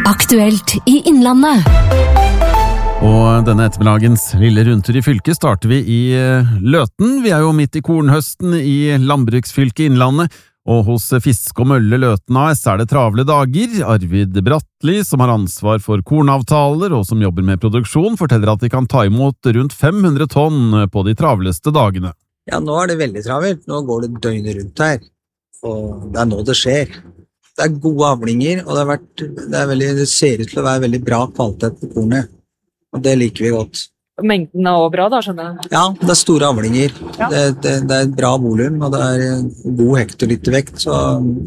Aktuelt i Innlandet. Og denne ettermiddagens lille rundtur i fylket starter vi i Løten. Vi jo midt i kornhøsten i landbruksfylket Innlandet, og hos Fisk og Mølle Løten AS det travle dager. Arvid Brattli, som har ansvar for kornavtaler og som jobber med produksjon, forteller at de kan ta imot rundt 500 tonn på de travleste dagene. Ja, nå det veldig travelt. Nå går det døgnet rundt her, og det nå det skjer. Det gode avlinger, og det ser ut til å være veldig bra kvalitet på kornet. Og det liker vi godt. Mengden også bra da, skjønner jeg? Ja, det store avlinger. Ja. Det et bra volum, og det god hektolitervekt, så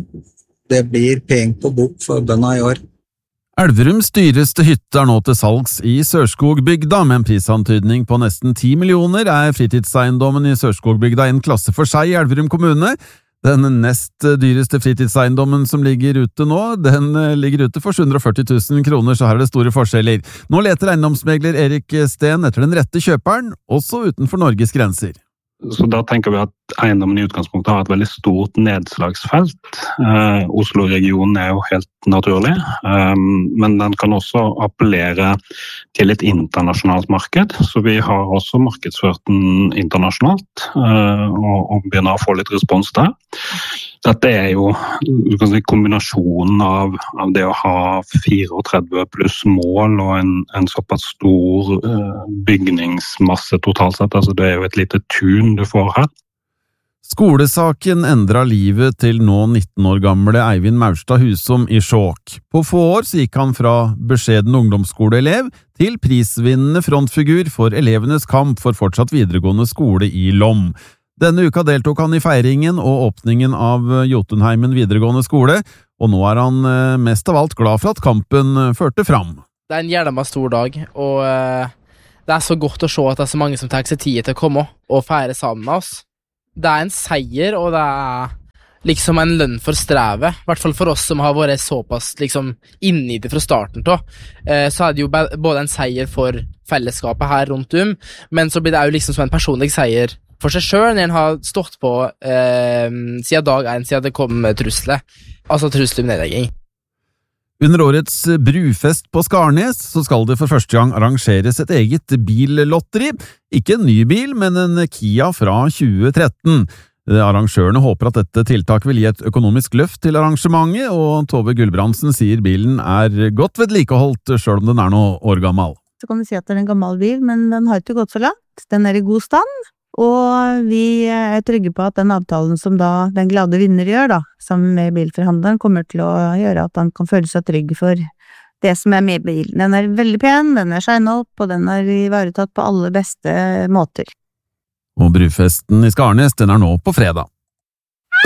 det blir pent på bok for bønda i år. Elverums dyreste hytte nå til salgs i Sørskogbygda, med en prisantydning på nesten 10 millioner, fritidseiendommen i Sørskogbygda en klasse for seg i Elverum kommune. Den nest dyreste fritidseiendommen som ligger ute nå, den ligger ute for 740 000 kroner, så her det store forskjeller. Nå leter eiendomsmegler Erik Steen etter den rette kjøperen, også utenfor Norges grenser. Så da tenker vi at eiendommen i utgangspunktet har et veldig stort nedslagsfelt. Oslo-regionen jo helt naturlig, men den kan også appellere til et internasjonalt marked, så vi har også markedsført den internasjonalt, og begynner å få litt respons der. Dette jo du kan si, kombinasjonen av det å ha 34 pluss mål og en såpass stor bygningsmasse totalt sett, altså det jo et lite tun du får her. Skolesaken endret livet til nå 19 år gamle Eivind Maurstad Husom i Skjåk. På få år så gikk han fra beskjeden ungdomsskoleelev til prisvinnende frontfigur for elevenes kamp for fortsatt videregående skole i Lom. Denne uka deltok han i feiringen og åpningen av Jotunheimen videregående skole, og nå han mest av alt glad for at kampen førte fram. Det en jævla stor dag, og det så godt å se at det så mange som tar seg tid til å komme og feire sammen med oss. Det en seier, og det liksom en lønn for strevet, I hvert fall for oss som har vært såpass liksom inne I det fra starten til. Så det jo både en seier for fellesskapet her rundt men så blir det jo liksom som en personlig seier for seg selv, når en har stått på siden dag 1, siden det kom trusler, altså trusler om nedlegging. Under årets brufest på Skarnes så skal det for første gang arrangeres et eget billotteri. Ikke en ny bil, men en Kia fra 2013. Arrangørene håper at dette tiltaket vil gi et økonomisk løft til arrangementet, og Tove Gulbrandsen sier bilen godt vedlikeholdt, selv om den noen år gammel. Så kan vi si at det en gammel bil, men den har ikke gått så langt. Den I god stand. Og vi trygge på at den avtalen som da den glade vinner gjør da, sammen med bilforhandleren, kommer til å gjøre at han kan føle seg trygg for det som med bilen. Den veldig pen, den skjegnet opp, og den ivaretatt på alle beste måter. Og brufesten I Skarnes, den nå på fredag.